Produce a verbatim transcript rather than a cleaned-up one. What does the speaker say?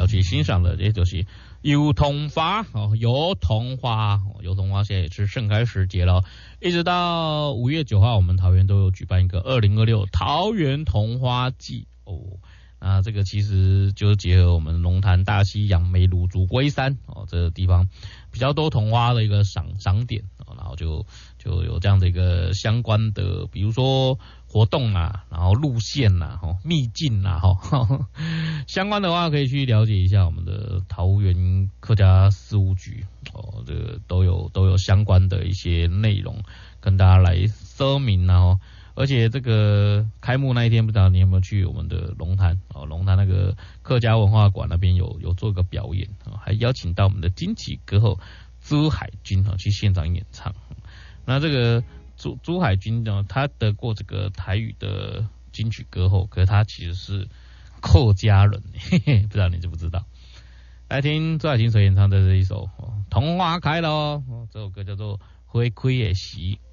要去欣赏的，也就是油桐花哦，油桐花，油桐花现在也是盛开时节了，一直到五月九号，我们桃园都有举办一个二零二六桃园桐花季哦。那这个其实就是结合我们龙潭大溪杨梅芦竹龟山哦，这个地方比较多桐花的一个赏赏点哦，然后就就有这样的一个相关的，比如说活动啊，然后路线呐、啊，哦，秘境呐、啊，哈，相关的话可以去了解一下我们的桃园客家事务局哦，这个都有都有相关的一些内容跟大家来说明啊、哦。而且这个开幕那一天，不知道你有没有去我们的龙潭哦？龙潭那个客家文化馆那边有有做个表演啊、哦，还邀请到我们的金曲歌后朱海军啊、哦、去现场演唱。那这个朱朱海军呢，他得过这个台语的金曲歌后，可是他其实是客家人，嘿嘿，不知道你知不知道？来听朱海军所演唱的这一首《桐花开了》哦，这首歌叫做《花开的时》。